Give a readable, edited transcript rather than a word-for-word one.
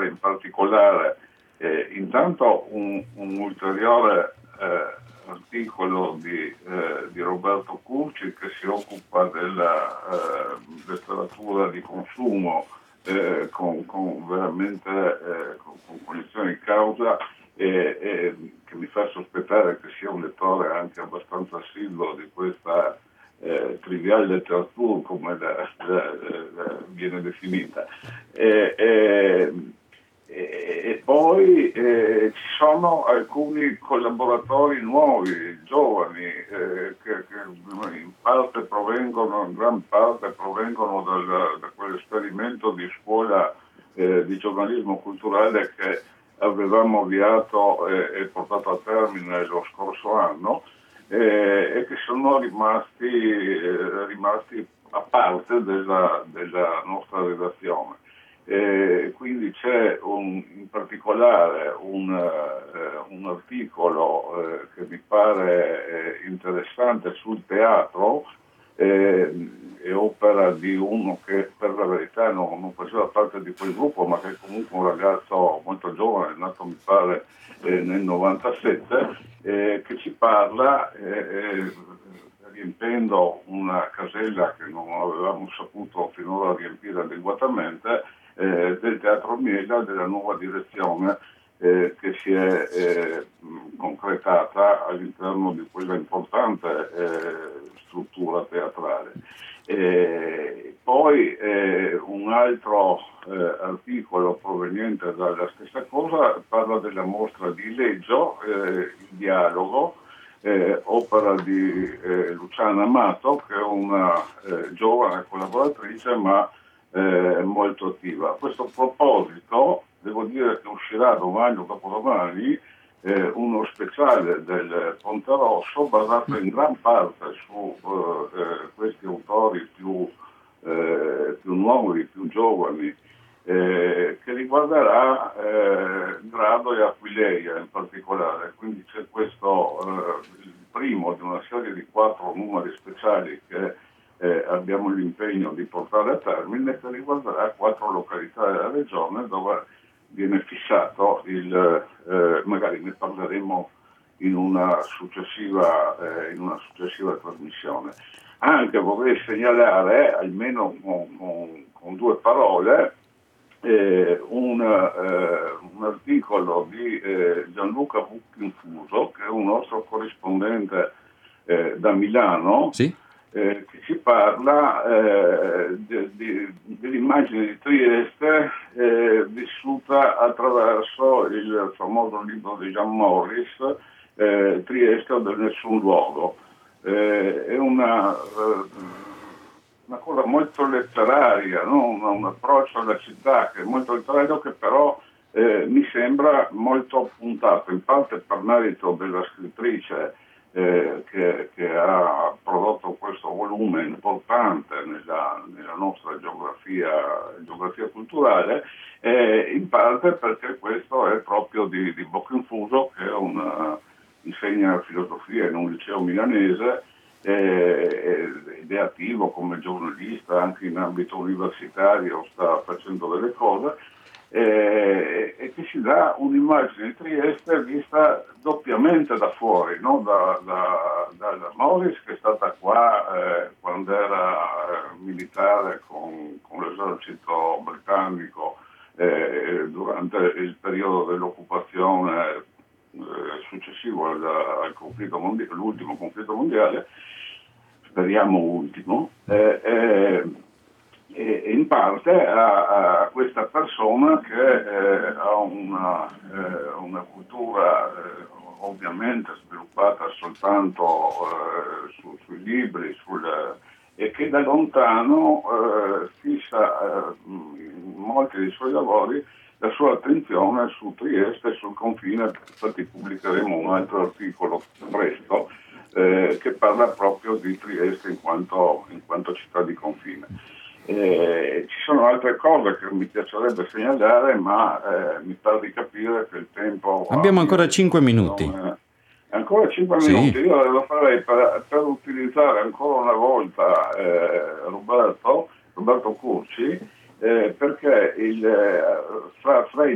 in particolare intanto un ulteriore articolo di Roberto Curci che si occupa della letteratura di consumo con veramente con cognizione di causa e che mi fa sospettare che sia un lettore anche abbastanza assiduo di questa trivial letteratura come viene definita. E poi ci sono alcuni collaboratori nuovi, giovani, che in parte provengono, in gran parte provengono da quell'esperimento di scuola di giornalismo culturale che avevamo avviato e portato a termine lo scorso anno e che sono rimasti a parte della nostra redazione. Quindi c'è in particolare un articolo che mi pare interessante sul teatro, è opera di uno che per la verità non faceva parte di quel gruppo, ma che è comunque un ragazzo molto giovane, nato mi pare nel 97, che ci parla riempendo una casella che non avevamo saputo finora riempire adeguatamente, del Teatro Miela, della nuova direzione che si è concretata all'interno di quella importante struttura teatrale. Poi un altro articolo proveniente dalla stessa cosa parla della mostra di Leggio, Il dialogo, opera di Luciana Amato, che è una giovane collaboratrice ma molto attiva. A questo proposito devo dire che uscirà domani o dopodomani uno speciale del Ponte Rosso basato in gran parte su questi autori più nuovi, più giovani, che riguarderà Grado e Aquileia in particolare. Quindi c'è questo il primo di una serie di 4 numeri speciali che abbiamo l'impegno di portare a termine, che riguarderà 4 località della regione dove viene fissato magari ne parleremo in una successiva trasmissione. Anche vorrei segnalare, almeno con 2 parole, un articolo di Gianluca Buchinfuso, che è un nostro corrispondente da Milano, sì? Che ci parla dell'immagine di Trieste vissuta attraverso il famoso libro di Jean Morris, Trieste o del nessun luogo. È una cosa molto letteraria, no? Un approccio alla città che è molto letterario, che però mi sembra molto puntato, in parte per merito della scrittrice che ha prodotto questo volume importante nella nostra geografia culturale, in parte perché questo è proprio di Buchinfuso, che insegna filosofia in un liceo milanese ed è attivo come giornalista anche in ambito universitario, sta facendo delle cose e che ci dà un'immagine di Trieste vista doppiamente da fuori, no? Da Morris, che è stata qua quando era militare con l'esercito britannico durante il periodo dell'occupazione successivo al conflitto mondiale, l'ultimo conflitto mondiale, speriamo ultimo, e in parte a questa persona che ha una cultura ovviamente sviluppata soltanto sui libri, e che da lontano fissa in molti dei suoi lavori la sua attenzione su Trieste e sul confine. Infatti pubblicheremo un altro articolo presto che parla proprio di Trieste in quanto città di confine. Ci sono altre cose che mi piacerebbe segnalare, ma mi pare di capire che il tempo... Abbiamo ancora 5 minuti. Ancora 5 minuti. Io lo farei per utilizzare ancora una volta Roberto Curci, perché fra i